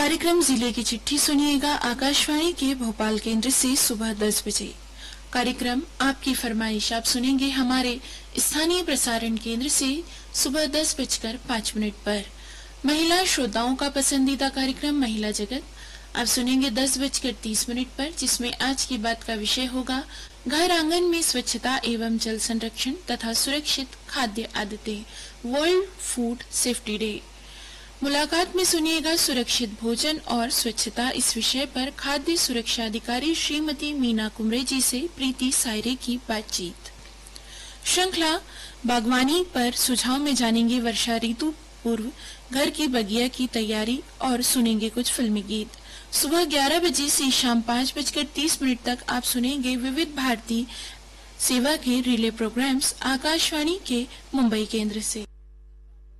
कार्यक्रम जिले की चिट्ठी सुनिएगा आकाशवाणी के भोपाल केंद्र से सुबह 10 बजे। कार्यक्रम आपकी फरमाइश आप सुनेंगे हमारे स्थानीय प्रसारण केंद्र से सुबह 10:05 पर। महिला श्रोताओं का पसंदीदा कार्यक्रम महिला जगत आप सुनेंगे 10:30 पर, जिसमें आज की बात का विषय होगा घर आंगन में स्वच्छता एवं जल संरक्षण तथा सुरक्षित खाद्य आदतें, वर्ल्ड फूड सेफ्टी डे। मुलाकात में सुनिएगा सुरक्षित भोजन और स्वच्छता इस विषय पर खाद्य सुरक्षा अधिकारी श्रीमती मीना कुमरे जी से प्रीति सायरे की बातचीत। श्रृंखला बागवानी पर सुझाव में जानेंगे वर्षा ऋतु पूर्व घर की बगिया की तैयारी और सुनेंगे कुछ फिल्मी गीत। सुबह 11 बजे से शाम 5:30 तक आप सुनेंगे विविध भारती सेवा के रिले प्रोग्राम्स आकाशवाणी के मुंबई केंद्र से।